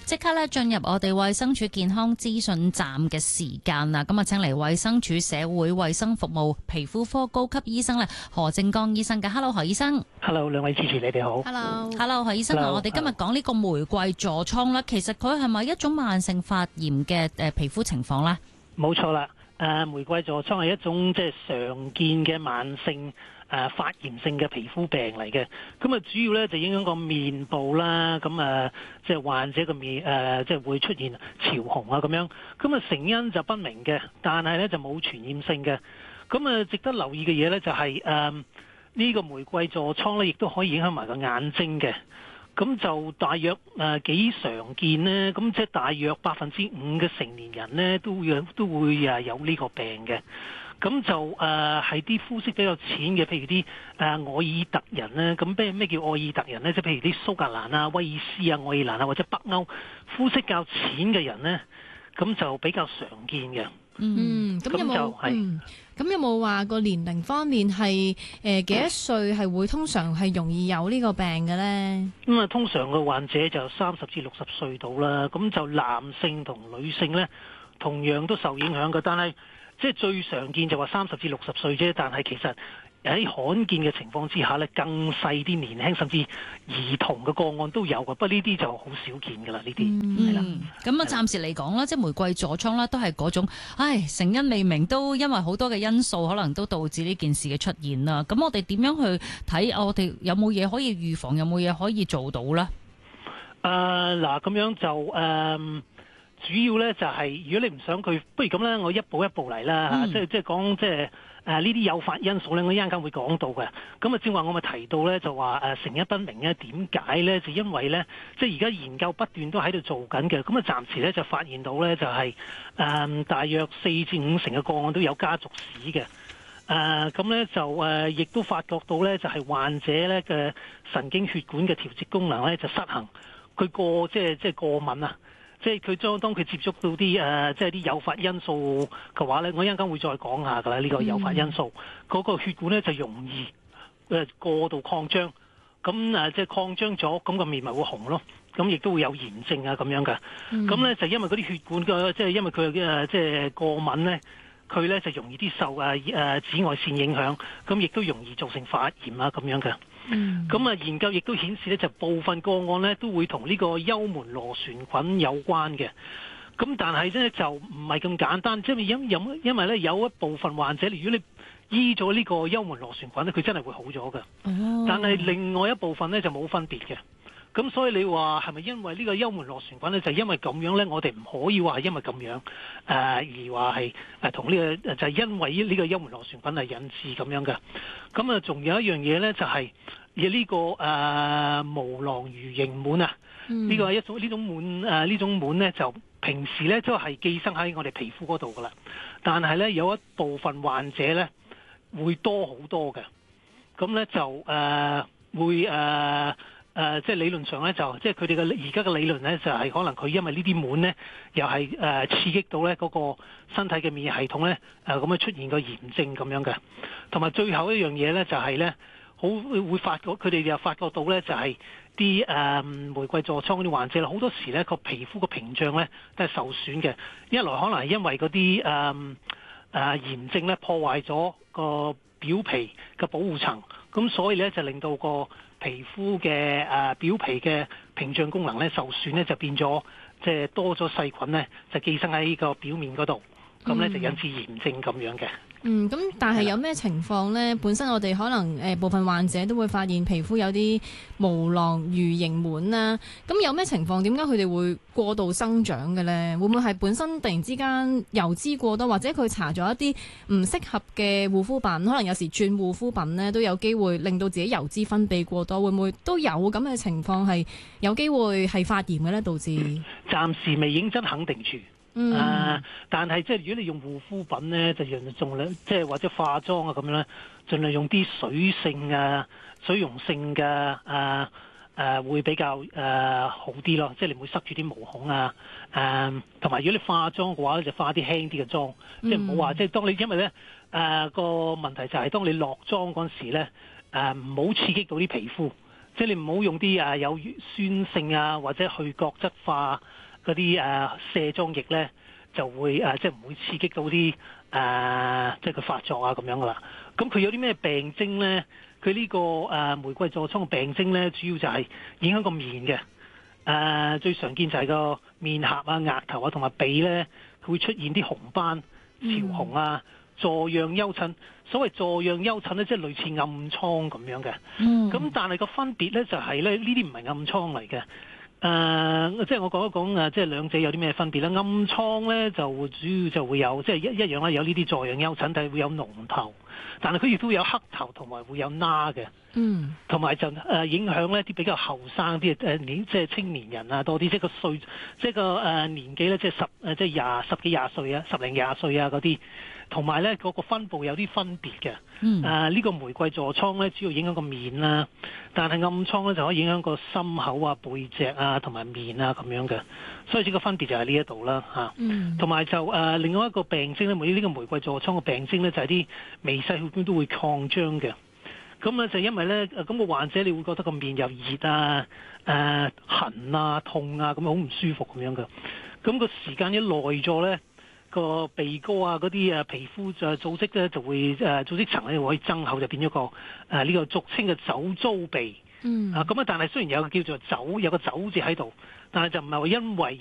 即刻咧進入我哋衛生署健康資訊站嘅時間啦！咁啊，請嚟衛生署社會衛生服務皮膚科高級醫生咧何正剛醫生嘅。Hello， 何醫生。 Hello， 兩位主持你哋好。 Hello， 何醫生啊，我哋今日講呢個玫瑰痤瘡啦，其實佢係咪一種慢性發炎嘅皮膚情況呢？ 冇錯啦，玫瑰痤瘡係一種即係常見嘅慢性發炎性嘅皮膚病嚟嘅。咁啊，主要咧就影響個面部啦，咁即係患者個面即係會出現潮紅啊咁樣。咁啊，成因就不明嘅，但係咧就冇傳染性嘅。咁啊，值得留意嘅嘢咧就係呢個玫瑰痤瘡咧，亦都可以影響埋個眼睛嘅。咁就大約幾常見呢，咁即係大約5%嘅成年人呢都會有呢個病嘅。咁就係啲膚色比較淺嘅，譬如啲愛爾特人呢。咁咩叫愛爾特人呢？即係譬如啲蘇格蘭啊、威爾斯啊、愛爾蘭啊或者北歐膚色較淺嘅人呢，咁就比較常見嘅。 咁有冇話個年齡方面係幾多歲係會通常係容易有呢個病嘅咧？ 咁啊，通常嘅患者就30至60歲到啦。咁就男性同女性咧，同樣都受影響嘅。但係即係最常見就話30至60歲啫。但係其實喺罕見嘅情況之下咧，更細啲年輕甚至兒童嘅個案都有嘅，不過呢啲就好少見㗎啦。呢啲係啦。 咁啊，暫時嚟講啦，即係玫瑰痤瘡啦，都係嗰種，成因未明，都因為好多嘅因素，可能都導致呢件事嘅出現啦。咁我哋點樣去睇？我哋有冇嘢可以預防？有冇嘢可以做到咧？ 嗱，咁樣就主要咧就係、如果你唔想佢，不如咁咧，我一步一步嚟啦。即係講即係。呢啲誘發因素咧，我一陣間會講到嘅。咁啊，正話我咪提到咧，就話成因不明咧，點解咧？就因為咧，即係而家研究不斷都喺度做緊嘅。咁啊，暫時咧就發現到咧，就係大約4至5成嘅個案都有家族史嘅。咁咧就亦都發覺到咧，就係患者咧嘅神經血管嘅調節功能咧就失衡，佢即係過敏啊。即係佢當佢接觸到啲即係啲誘發因素嘅話咧，我一陣間會再講下㗎啦。呢個誘發因素嗰個血管咧就容易過度擴張，咁即係擴張咗，咁個面咪會紅咯。咁亦都會有炎症啊咁樣嘅。咁咧就因為嗰啲血管嘅即係因為佢即係過敏咧，佢咧就容易啲受紫外線影響，咁亦都容易造成發炎啊咁樣嘅。咁研究亦都顯示咧，就部分個案咧都會同呢個幽門螺旋菌有關嘅。咁但係咧就唔係咁簡單，即係因為咧有一部分患者，如果你醫咗呢個幽門螺旋菌咧，佢真係會好咗嘅。但係另外一部分咧就冇分別嘅。咁所以你話係咪因為呢個幽門螺旋菌咧，就因為咁樣咧，我哋唔可以話係因為咁樣而話係同呢個就係因為呢個幽門螺旋菌係引致咁樣嘅。咁啊，仲有一樣嘢咧，就係呢個無囊魚形蟎啊，呢個係呢種蟎呢種蟎咧，就平時咧都係寄生喺我哋皮膚嗰度噶啦，但係咧有一部分患者咧會多好多嘅，咁咧就會即係理論上咧，就即係佢哋嘅而家嘅理論咧，就係可能佢因為呢啲蟎咧，又係刺激到咧嗰個身體嘅免疫系統咧，咁樣出現個炎症咁樣嘅。同埋最後一樣嘢咧，就係咧，會發覺佢哋又發覺到咧，就係啲玫瑰痤瘡嗰啲患者啦，好多時咧個皮膚個屏障咧都係受損嘅。一來可能係因為嗰啲炎症咧破壞咗個表皮嘅保護層，咁所以咧就令到個皮膚嘅表皮嘅屏障功能咧受損咧，就變咗即係多咗細菌咧就寄生喺個表面嗰度，咁咧就引致炎症咁樣嘅。 咁但係有咩情況呢？本身我哋可能部分患者都會發現皮膚有啲無囊魚形蟎啦。咁有咩情況？點解佢哋會過度生長嘅呢？會唔會係本身突然之間油脂過多，或者佢搽咗一啲唔適合嘅護膚品？可能有時轉護膚品呢都有機會令到自己油脂分泌過多。會唔會都有咁嘅情況係有機會係發炎嘅呢？導致暫時未認真肯定住。但係即係如果你用護膚品咧，就盡量即係或者化妝啊咁樣咧，盡量用啲水溶性嘅會比較好啲咯。即係你唔會塞住啲毛孔啊。同埋如果你化妝嘅話，就化啲輕啲嘅妝，即係唔好話即係當你因為咧個問題就係當你落妝嗰陣時咧唔好刺激到啲皮膚。 即係你唔好用啲有酸性啊或者去角質化嗰啲卸妝液咧，就會即係唔會刺激到啲即係佢發作啊咁樣噶啦。咁佢有啲咩病徵咧？佢呢個玫瑰痤瘡嘅病徵咧，主要就係影響個面嘅。最常見就係個面頰啊、額頭啊同埋鼻咧，佢會出現啲紅斑、潮紅啊、坐樣丘疹。所謂坐樣丘疹咧，即係類似暗瘡咁樣嘅。咁但係個分別咧就係咧，呢啲唔係暗瘡嚟嘅。即係我講一講即係兩者有啲咩分別咧？暗瘡咧就主要就會有即係一樣啦，有呢啲坐樣丘疹，但係會有膿頭，但係佢亦都有黑頭同埋會有疤嘅。同埋就影響呢啲比較後生啲即係青年人啊多啲，即係個歲，即係個年紀咧，即係即係十幾廿歲啊，十零廿歲啊嗰啲。同埋咧，嗰個分佈有啲分別嘅。呢個玫瑰痤瘡咧，主要影響個面啦，但係暗瘡咧就可以影響個心口啊、背脊啊同埋面啊咁樣嘅。所以呢個分別就係呢一度啦嚇。同埋就另外一個病徵咧，呢個玫瑰痤瘡嘅病徵咧就係啲微細血管都會擴張嘅。咁咧就因為咧，咁個患者你會覺得個面又熱啊、痕啊、痛啊，咁好唔舒服咁樣嘅。咁個時間一耐咗咧，個鼻哥啊嗰啲皮膚組織咧就會組織層咧會增厚，就變咗個呢個俗稱嘅酒糟鼻。咁但係雖然有個叫做酒，有個酒字喺度，但係就唔係話因為